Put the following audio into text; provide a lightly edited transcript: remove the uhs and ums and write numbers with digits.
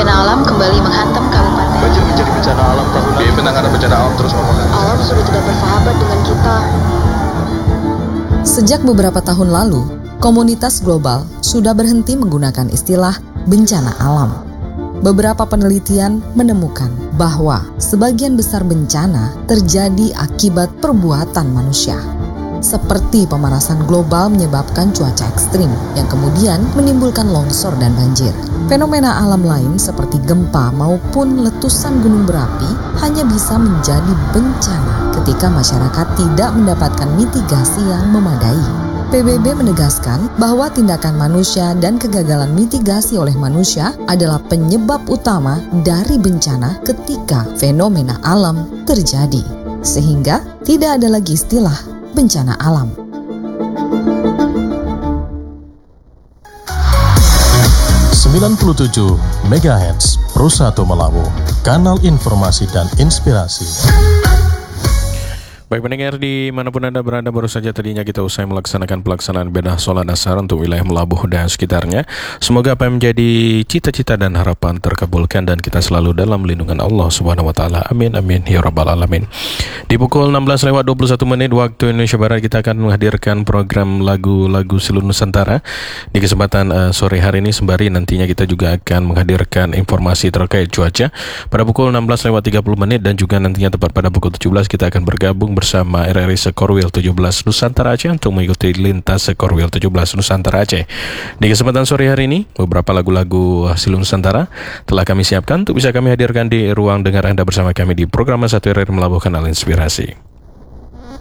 bencana alam kembali menghantam kabupaten. Banjir menjadi bencana alam tahunan. Di penanganan bencana alam terus ngomongnya. Alam sudah tidak bersahabat dengan kita. Sejak beberapa tahun lalu, komunitas global sudah berhenti menggunakan istilah bencana alam. Beberapa penelitian menemukan bahwa sebagian besar bencana terjadi akibat perbuatan manusia. Seperti pemanasan global menyebabkan cuaca ekstrim yang kemudian menimbulkan longsor dan banjir. Fenomena alam lain seperti gempa maupun letusan gunung berapi hanya bisa menjadi bencana ketika masyarakat tidak mendapatkan mitigasi yang memadai. PBB menegaskan bahwa tindakan manusia dan kegagalan mitigasi oleh manusia adalah penyebab utama dari bencana ketika fenomena alam terjadi. Sehingga tidak ada lagi istilah bencana alam. ...97 MHz Pro 1 Melabu, kanal informasi dan inspirasi. Baik pendengar dimanapun Anda berada, baru saja tadinya kita usai melaksanakan pelaksanaan ibadah sholat asar untuk wilayah Melabuh dan sekitarnya. Semoga apa yang menjadi cita-cita dan harapan terkabulkan dan kita selalu dalam lindungan Allah Subhanahu Wa Taala. Amin amin ya rabbal alamin. Di pukul 16:21 waktu Indonesia Barat kita akan menghadirkan program lagu-lagu seluruh Nusantara. Di kesempatan sore hari ini sembari nantinya kita juga akan menghadirkan informasi terkait cuaca pada pukul 16:30 dan juga nantinya tepat pada pukul 17 kita akan bergabung bersama RRI Sekorwil 17 Nusantara Aceh untuk mengikuti lintas Sekorwil 17 Nusantara Aceh. Di kesempatan sore hari ini, beberapa lagu-lagu hasil Nusantara telah kami siapkan untuk bisa kami hadirkan di ruang dengar Anda bersama kami di program 1 RRI Melabuh Kanal Inspirasi.